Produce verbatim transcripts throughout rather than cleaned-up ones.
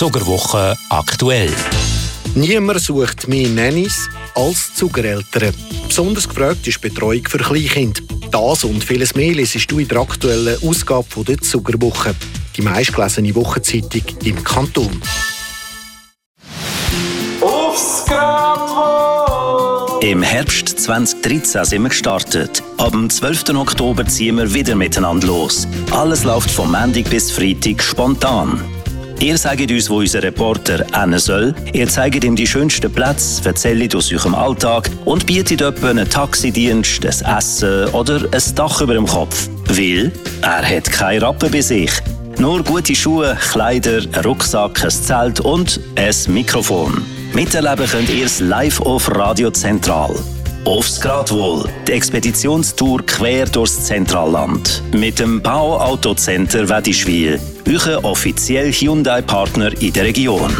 Zuckerwoche aktuell. Niemand sucht mehr Nannies als Zuckereltern. Besonders gefragt ist die Betreuung für Kleinkinder. Das und vieles mehr lesest du in der aktuellen Ausgabe der Zuckerwoche. Die meistgelesene Wochenzeitung im Kanton. Aufs Gratwohl! Im Herbst zwanzig dreizehn sind wir gestartet. Ab dem zwölften Oktober ziehen wir wieder miteinander los. Alles läuft vom Montag bis Freitag spontan. Ihr sagt uns, wo unser Reporter hin soll. Ihr zeigt ihm die schönsten Plätze, erzählt aus eurem Alltag und bietet etwa einen Taxidienst, ein Essen oder ein Dach über dem Kopf. Weil er hat keine Rappen bei sich. Nur gute Schuhe, Kleider, ein Rucksack, ein Zelt und ein Mikrofon. Miterleben könnt ihr es live auf Radio Zentral. Aufs Gratwohl, die Expeditionstour quer durchs Zentralland. Mit dem Bau Auto Center Wedischwil, euer offizieller Hyundai-Partner in der Region.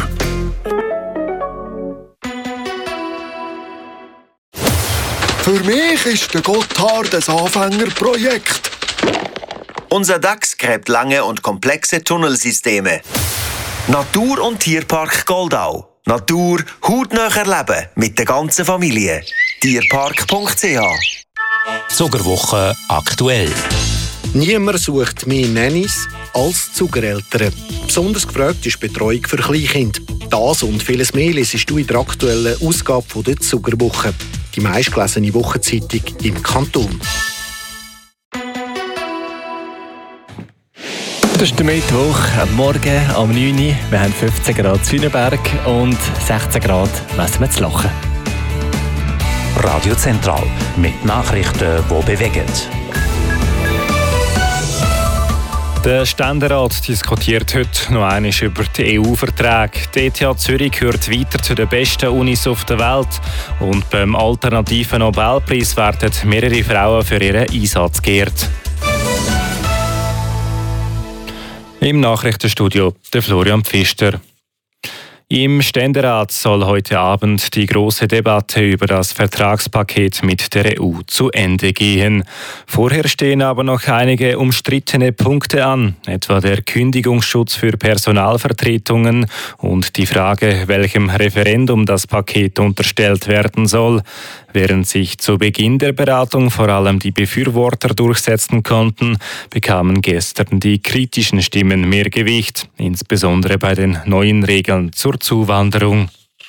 Für mich ist der Gotthard ein Anfängerprojekt. Unser DAX gräbt lange und komplexe Tunnelsysteme. Natur- und Tierpark Goldau. Natur hautnah erleben mit der ganzen Familie. tierpark punkt c h. Zuckerwoche aktuell. Niemand sucht mehr Nannies als Zuckereltern. Besonders gefragt ist die Betreuung für Kleinkinder. Das und vieles mehr lesest du in der aktuellen Ausgabe der Zuckerwoche. Die meistgelesene Wochenzeitung im Kanton. Das ist der Mittwoch, am Morgen um neun Uhr. Wir haben fünfzehn Grad Züneberg und sechzehn Grad messen wir zu Lachen. Radio Zentral mit Nachrichten, die bewegen. Der Ständerat diskutiert heute noch einmal über die E U-Verträge. Die E T H Zürich gehört weiter zu den besten Unis auf der Welt. Und beim alternativen Nobelpreis werden mehrere Frauen für ihren Einsatz geehrt. Im Nachrichtenstudio der Florian Pfister. Im Ständerat soll heute Abend die große Debatte über das Vertragspaket mit der E U zu Ende gehen. Vorher stehen aber noch einige umstrittene Punkte an, etwa der Kündigungsschutz für Personalvertretungen und die Frage, welchem Referendum das Paket unterstellt werden soll. Während sich zu Beginn der Beratung vor allem die Befürworter durchsetzen konnten, bekamen gestern die kritischen Stimmen mehr Gewicht, insbesondere bei den neuen Regeln zur Zuwanderung.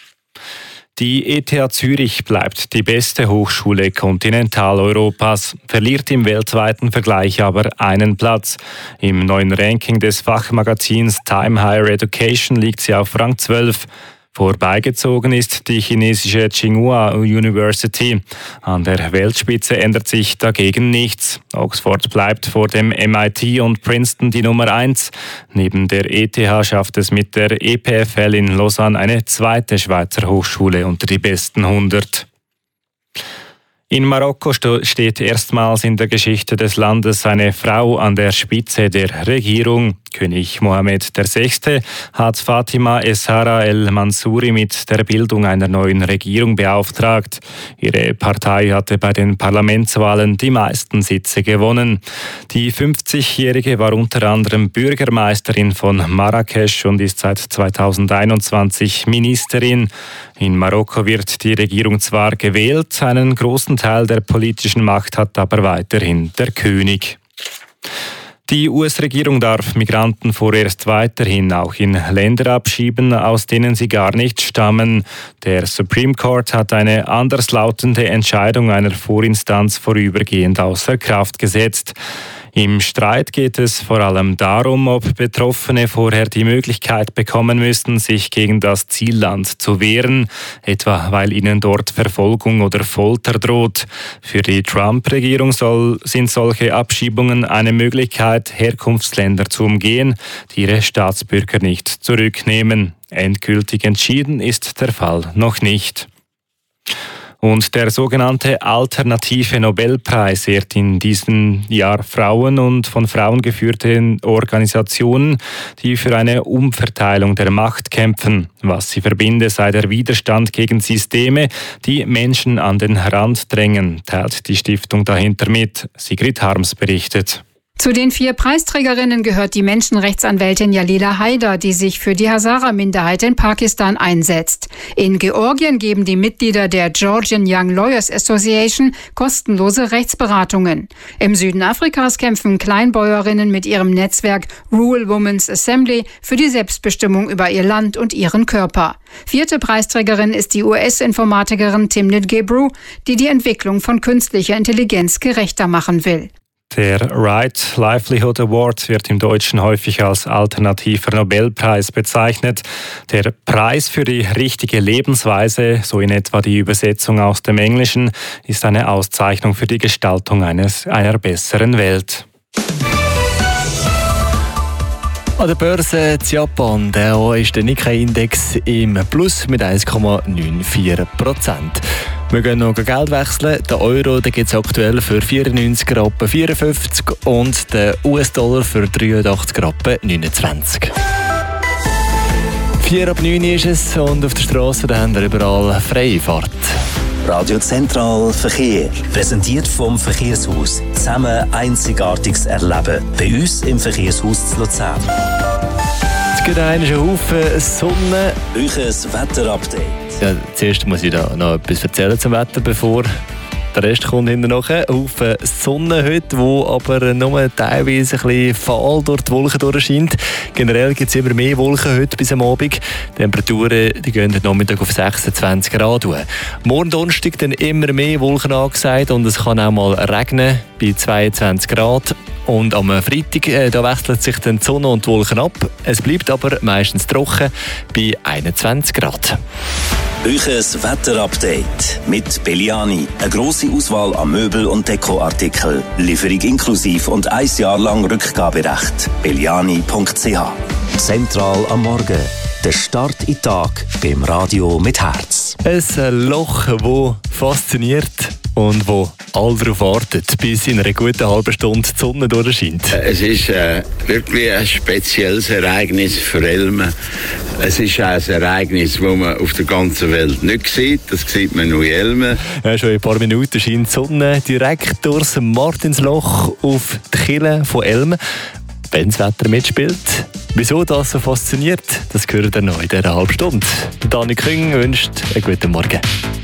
Die E T H Zürich bleibt die beste Hochschule Kontinentaleuropas, verliert im weltweiten Vergleich aber einen Platz. Im neuen Ranking des Fachmagazins Time Higher Education liegt sie auf Rang zwölf. Vorbeigezogen ist die chinesische Tsinghua University. An der Weltspitze ändert sich dagegen nichts. Oxford bleibt vor dem M I T und Princeton die Nummer eins. Neben der E T H schafft es mit der E P F L in Lausanne eine zweite Schweizer Hochschule unter die besten hundert. In Marokko steht erstmals in der Geschichte des Landes eine Frau an der Spitze der Regierung. König Mohammed der Sechste hat Fatima Essaara El Mansouri mit der Bildung einer neuen Regierung beauftragt. Ihre Partei hatte bei den Parlamentswahlen die meisten Sitze gewonnen. Die fünfzigjährige war unter anderem Bürgermeisterin von Marrakesch und ist seit zweitausendeinundzwanzig Ministerin. In Marokko wird die Regierung zwar gewählt, einen großen Teil der politischen Macht hat aber weiterhin der König. Die U S-Regierung darf Migranten vorerst weiterhin auch in Länder abschieben, aus denen sie gar nicht stammen. Der Supreme Court hat eine anderslautende Entscheidung einer Vorinstanz vorübergehend außer Kraft gesetzt. Im Streit geht es vor allem darum, ob Betroffene vorher die Möglichkeit bekommen müssten, sich gegen das Zielland zu wehren, etwa weil ihnen dort Verfolgung oder Folter droht. Für die Trump-Regierung soll, sind solche Abschiebungen eine Möglichkeit, Herkunftsländer zu umgehen, die ihre Staatsbürger nicht zurücknehmen. Endgültig entschieden ist der Fall noch nicht. Und der sogenannte Alternative Nobelpreis ehrt in diesem Jahr Frauen und von Frauen geführte Organisationen, die für eine Umverteilung der Macht kämpfen. Was sie verbinde, sei der Widerstand gegen Systeme, die Menschen an den Rand drängen, teilt die Stiftung dahinter mit. Sigrid Harms berichtet. Zu den vier Preisträgerinnen gehört die Menschenrechtsanwältin Jalila Haider, die sich für die Hazara-Minderheit in Pakistan einsetzt. In Georgien geben die Mitglieder der Georgian Young Lawyers Association kostenlose Rechtsberatungen. Im Süden Afrikas kämpfen Kleinbäuerinnen mit ihrem Netzwerk Rural Women's Assembly für die Selbstbestimmung über ihr Land und ihren Körper. Vierte Preisträgerin ist die U S-Informatikerin Timnit Gebru, die die Entwicklung von künstlicher Intelligenz gerechter machen will. Der Right Livelihood Award wird im Deutschen häufig als alternativer Nobelpreis bezeichnet. Der Preis für die richtige Lebensweise, so in etwa die Übersetzung aus dem Englischen, ist eine Auszeichnung für die Gestaltung eines, einer besseren Welt. An der Börse in Japan da ist der Nikkei-Index im Plus mit eins Komma vierundneunzig Prozent. Wir gehen noch Geld wechseln. Der Euro gibt es aktuell für vierundneunzig Rappen vierundfünfzig und der U S-Dollar für dreiundachtzig Rappen neunundzwanzig. vier ab neun ist es und auf der Straße haben wir überall freie Fahrt. Radio Zentral Verkehr. Präsentiert vom Verkehrshaus. Zusammen einzigartiges Erleben. Bei uns im Verkehrshaus zu Luzern. Es gibt einen Haufen Sonne. Euches Wetterupdate. Ja, zuerst muss ich da noch etwas erzählen zum Wetter, bevor der Rest kommt hinterher. Ein Haufen Sonne heute, wo aber nur teilweise ein bisschen fahl durch die Wolken durchscheint. Generell gibt es immer mehr Wolken heute bis am Abend. Die Temperaturen die gehen heute Nachmittag auf sechsundzwanzig Grad. Morgen Donnerstag dann immer mehr Wolken angesagt und es kann auch mal regnen bei zweiundzwanzig Grad. Und am Freitag äh, da wechselt sich dann die Sonne und die Wolken ab. Es bleibt aber meistens trocken bei einundzwanzig Grad. Euches Wetterupdate mit Belliani. Eine grosse Auswahl an Möbel- und Dekoartikeln. Lieferung inklusiv und ein Jahr lang Rückgaberecht. belliani punkt c h. Zentral am Morgen. Der Start in den Tag beim Radio mit Herz. Ein Loch, das fasziniert und wo alle darauf warten, bis in einer guten halben Stunde die Sonne durchscheint. Es ist äh, wirklich ein spezielles Ereignis für Elmen. Es ist auch ein Ereignis, das man auf der ganzen Welt nicht sieht. Das sieht man nur in Elmen. Ja, schon in ein paar Minuten scheint die Sonne direkt durchs Martinsloch auf die Kille von Elmen. Wenn das Wetter mitspielt. Wieso das so fasziniert, das gehört ihr noch in dieser halben Stunde. Dani Küng wünscht einen guten Morgen.